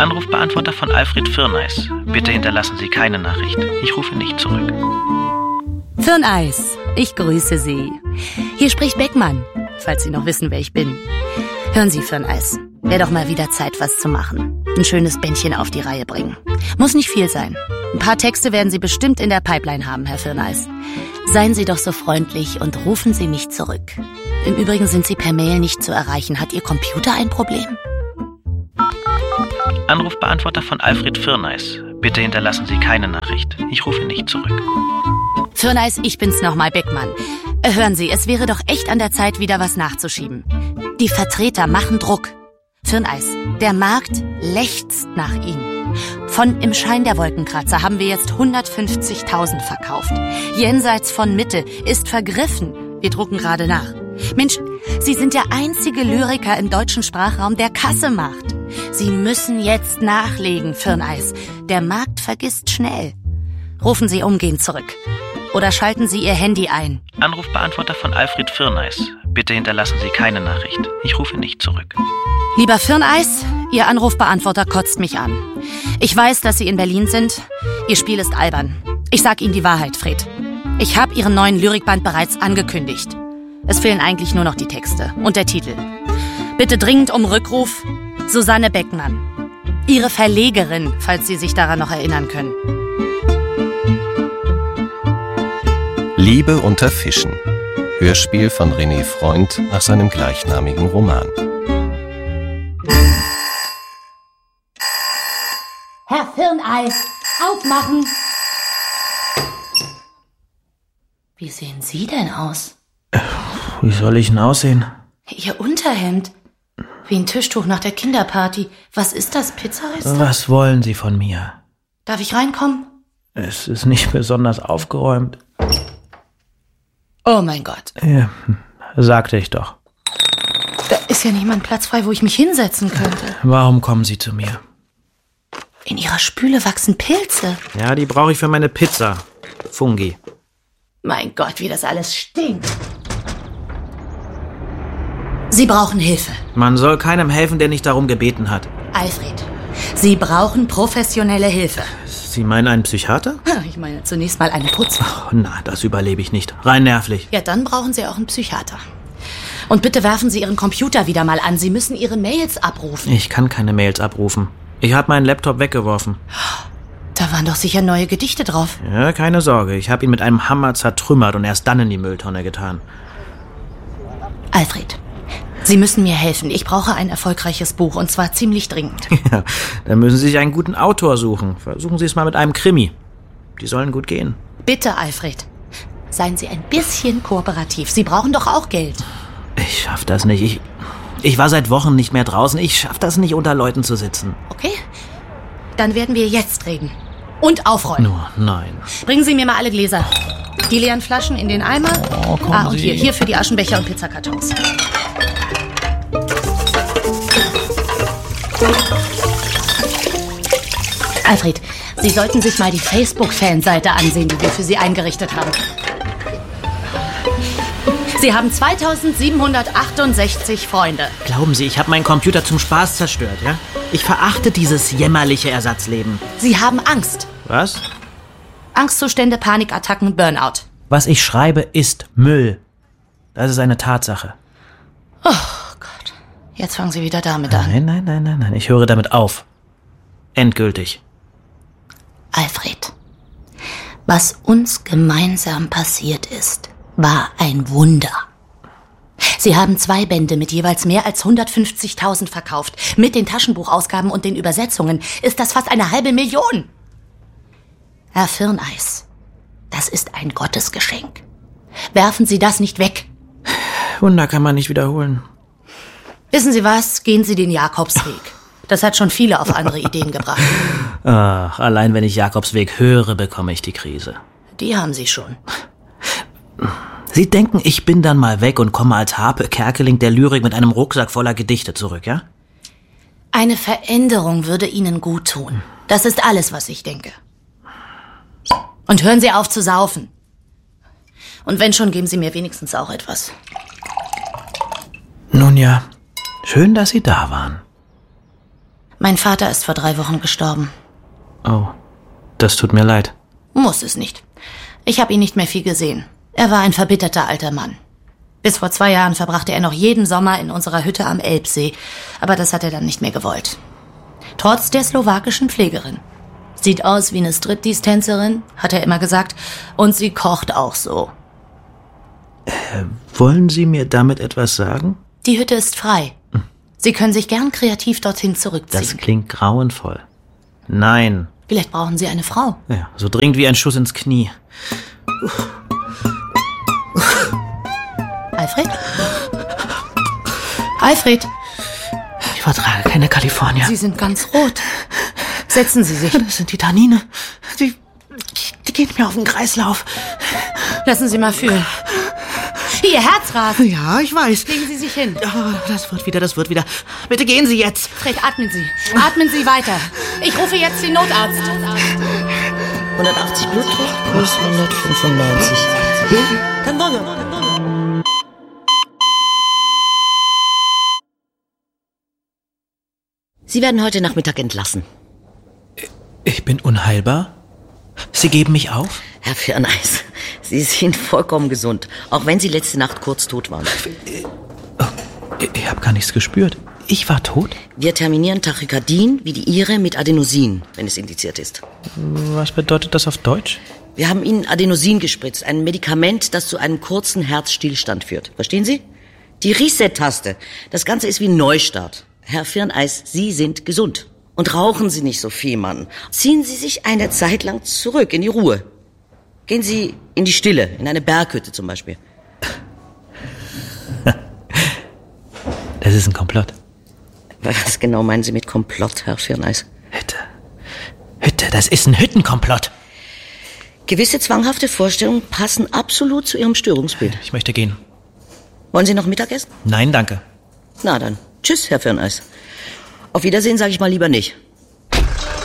Anrufbeantworter von Alfred Firneis. Bitte hinterlassen Sie keine Nachricht. Ich rufe nicht zurück. Firneis, ich grüße Sie. Hier spricht Beckmann, falls Sie noch wissen, wer ich bin. Hören Sie, Firneis, wäre doch mal wieder Zeit, was zu machen. Ein schönes Bändchen auf die Reihe bringen. Muss nicht viel sein. Ein paar Texte werden Sie bestimmt in der Pipeline haben, Herr Firneis. Seien Sie doch so freundlich und rufen Sie mich zurück. Im Übrigen sind Sie per Mail nicht zu erreichen. Hat Ihr Computer ein Problem? Anrufbeantworter von Alfred Firneis. Bitte hinterlassen Sie keine Nachricht. Ich rufe nicht zurück. Firneis, ich bin's nochmal, Beckmann. Hören Sie, es wäre doch echt an der Zeit, wieder was nachzuschieben. Die Vertreter machen Druck. Firneis, der Markt lechzt nach Ihnen. Von Im Schein der Wolkenkratzer haben wir jetzt 150.000 verkauft. Jenseits von Mitte ist vergriffen. Wir drucken gerade nach. Mensch, Sie sind der einzige Lyriker im deutschen Sprachraum, der Kasse macht. Sie müssen jetzt nachlegen, Firneis. Der Markt vergisst schnell. Rufen Sie umgehend zurück. Oder schalten Sie Ihr Handy ein. Anrufbeantworter von Alfred Firneis. Bitte hinterlassen Sie keine Nachricht. Ich rufe nicht zurück. Lieber Firneis, Ihr Anrufbeantworter kotzt mich an. Ich weiß, dass Sie in Berlin sind. Ihr Spiel ist albern. Ich sag Ihnen die Wahrheit, Fred. Ich habe Ihren neuen Lyrikband bereits angekündigt. Es fehlen eigentlich nur noch die Texte und der Titel. Bitte dringend um Rückruf, Susanne Beckmann. Ihre Verlegerin, falls Sie sich daran noch erinnern können. Liebe unter Fischen. Hörspiel von René Freund nach seinem gleichnamigen Roman. Herr Firneis, aufmachen! Wie sehen Sie denn aus? Wie soll ich denn aussehen? Ihr Unterhemd. Wie ein Tischtuch nach der Kinderparty. Was ist das, Pizzarest? Was wollen Sie von mir? Darf ich reinkommen? Es ist nicht besonders aufgeräumt. Oh mein Gott. Ja, sagte ich doch. Da ist ja niemand Platz frei, wo ich mich hinsetzen könnte. Warum kommen Sie zu mir? In Ihrer Spüle wachsen Pilze. Ja, die brauche ich für meine Pizza. Fungi. Mein Gott, wie das alles stinkt. Sie brauchen Hilfe. Man soll keinem helfen, der nicht darum gebeten hat. Alfred, Sie brauchen professionelle Hilfe. Sie meinen einen Psychiater? Ich meine zunächst mal eine Putzfrau. Oh, na, das überlebe ich nicht. Rein nervlich. Ja, dann brauchen Sie auch einen Psychiater. Und bitte werfen Sie Ihren Computer wieder mal an. Sie müssen Ihre Mails abrufen. Ich kann keine Mails abrufen. Ich habe meinen Laptop weggeworfen. Da waren doch sicher neue Gedichte drauf. Ja, keine Sorge. Ich habe ihn mit einem Hammer zertrümmert und erst dann in die Mülltonne getan. Alfred, Sie müssen mir helfen. Ich brauche ein erfolgreiches Buch, und zwar ziemlich dringend. Ja, dann müssen Sie sich einen guten Autor suchen. Versuchen Sie es mal mit einem Krimi. Die sollen gut gehen. Bitte, Alfred. Seien Sie ein bisschen kooperativ. Sie brauchen doch auch Geld. Ich schaff das nicht. Ich war seit Wochen nicht mehr draußen. Ich schaff das nicht, unter Leuten zu sitzen. Okay, dann werden wir jetzt reden. Und aufräumen. Nur, nein. Bringen Sie mir mal alle Gläser. Die leeren Flaschen in den Eimer. Oh, kommen und Sie. hier für die Aschenbecher und Pizzakartons. Alfred, Sie sollten sich mal die Facebook-Fanseite ansehen, die wir für Sie eingerichtet haben. Sie haben 2768 Freunde. Glauben Sie, ich habe meinen Computer zum Spaß zerstört, ja? Ich verachte dieses jämmerliche Ersatzleben. Sie haben Angst. Was? Angstzustände, Panikattacken, Burnout. Was ich schreibe, ist Müll. Das ist eine Tatsache. Oh Gott, jetzt fangen Sie wieder damit an. Nein. Ich höre damit auf. Endgültig. Alfred, was uns gemeinsam passiert ist, war ein Wunder. Sie haben 2 Bände mit jeweils mehr als 150.000 verkauft. Mit den Taschenbuchausgaben und den Übersetzungen ist das fast 500.000. Herr Firneis, das ist ein Gottesgeschenk. Werfen Sie das nicht weg. Wunder kann man nicht wiederholen. Wissen Sie was? Gehen Sie den Jakobsweg. Das hat schon viele auf andere Ideen gebracht. Ach, allein wenn ich Jakobsweg höre, bekomme ich die Krise. Die haben Sie schon. Sie denken, ich bin dann mal weg und komme als Harpe Kerkeling der Lyrik mit einem Rucksack voller Gedichte zurück, ja? Eine Veränderung würde Ihnen gut tun. Das ist alles, was ich denke. Und hören Sie auf zu saufen. Und wenn schon, geben Sie mir wenigstens auch etwas. Nun ja, schön, dass Sie da waren. Mein Vater ist vor 3 Wochen gestorben. Oh, das tut mir leid. Muss es nicht. Ich habe ihn nicht mehr viel gesehen. Er war ein verbitterter alter Mann. Bis vor 2 Jahren verbrachte er noch jeden Sommer in unserer Hütte am Elbsee. Aber das hat er dann nicht mehr gewollt. Trotz der slowakischen Pflegerin. Sieht aus wie eine Striptease-Tänzerin, hat er immer gesagt. Und sie kocht auch so. Wollen Sie mir damit etwas sagen? Die Hütte ist frei. Sie können sich gern kreativ dorthin zurückziehen. Das klingt grauenvoll. Nein. Vielleicht brauchen Sie eine Frau. Ja, so dringend wie ein Schuss ins Knie. Alfred? Alfred? Ich vertrage keine Kalifornier. Sie sind ganz rot. Setzen Sie sich. Das sind die Tannine. Die gehen mir auf den Kreislauf. Lassen Sie mal fühlen. Ihr Herzrasen. Ja, ich weiß. Legen Sie sich hin. Oh, das wird wieder. Bitte gehen Sie jetzt. Fred, atmen Sie. Atmen Sie weiter. Ich rufe jetzt den Notarzt. 180 Blutdruck plus 195. Dann wollen wir. Sie werden heute Nachmittag entlassen. Ich bin unheilbar? Sie geben mich auf? Herr Firneis, Sie sind vollkommen gesund, auch wenn Sie letzte Nacht kurz tot waren. Ich habe gar nichts gespürt. Ich war tot? Wir terminieren Tachykardien wie die Ihre mit Adenosin, wenn es indiziert ist. Was bedeutet das auf Deutsch? Wir haben Ihnen Adenosin gespritzt, ein Medikament, das zu einem kurzen Herzstillstand führt. Verstehen Sie? Die Reset-Taste. Das Ganze ist wie ein Neustart. Herr Firneis, Sie sind gesund. Und rauchen Sie nicht so viel, Mann. Ziehen Sie sich eine Zeit lang zurück in die Ruhe. Gehen Sie in die Stille, in eine Berghütte zum Beispiel. Das ist ein Komplott. Was genau meinen Sie mit Komplott, Herr Firneis? Hütte, das ist ein Hüttenkomplott. Gewisse zwanghafte Vorstellungen passen absolut zu Ihrem Störungsbild. Ich möchte gehen. Wollen Sie noch Mittagessen? Nein, danke. Na dann. Tschüss, Herr Firneis. Auf Wiedersehen sage ich mal lieber nicht.